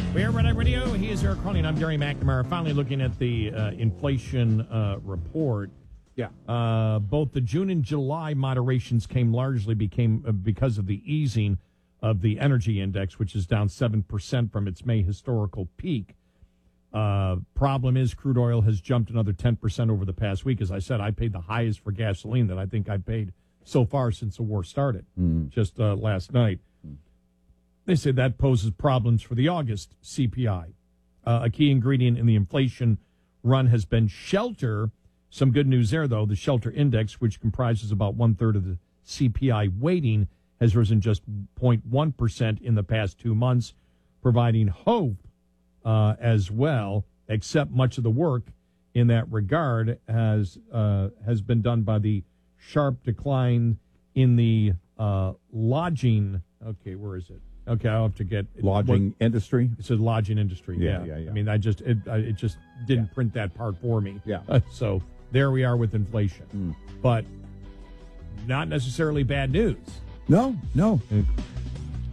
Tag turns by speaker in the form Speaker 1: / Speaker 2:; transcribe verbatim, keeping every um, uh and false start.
Speaker 1: We're Red Eye Radio. He is Eric Carney, and I'm Gary McNamara. Finally looking at the uh, inflation uh, report.
Speaker 2: Yeah.
Speaker 1: Uh, both the June and July moderations came largely became uh, because of the easing of the energy index, which is down seven percent from its May historical peak. Uh, problem is crude oil has jumped another ten percent over the past week. As I said, I paid the highest for gasoline that I think I've paid so far since the war started, mm. just uh, last night. They say that poses problems for the August C P I. Uh, a key ingredient in the inflation run has been shelter. Some good news there, though. The shelter index, which comprises about one-third of the C P I weighting, has risen just zero point one percent in the past two months, providing hope uh, as well, except much of the work in that regard has, uh, has been done by the sharp decline in the uh, lodging. Okay, where is it? Okay, I'll have to get
Speaker 2: lodging
Speaker 1: what,
Speaker 2: industry.
Speaker 1: It says lodging industry. Yeah,
Speaker 2: yeah, yeah. yeah.
Speaker 1: I mean, I just it, I, it just didn't yeah. print that part for me.
Speaker 2: Yeah.
Speaker 1: Uh, so there we are with inflation,
Speaker 2: mm.
Speaker 1: but not necessarily bad news.
Speaker 2: No, no.
Speaker 1: It,